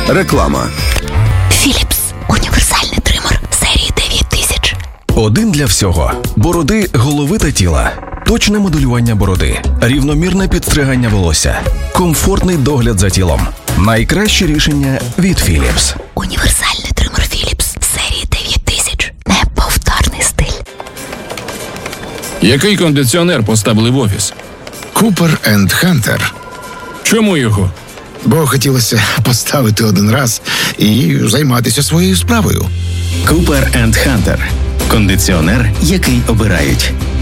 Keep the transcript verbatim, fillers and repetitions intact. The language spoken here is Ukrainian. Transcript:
Реклама. Philips. Універсальний тример серії дев'ять тисяч. Один для всього. Бороди, голови та тіла. Точне моделювання бороди. Рівномірне підстригання волосся. Комфортний догляд за тілом. Найкраще рішення від Philips. Універсальний тример Philips серії дев'ять тисяч. Неповторний стиль. Який кондиціонер поставили в офіс? Купер енд Хантер. Чому його? Бо хотілося поставити один раз і займатися своєю справою. Купер енд Хантер. Кондиціонер, який обирають.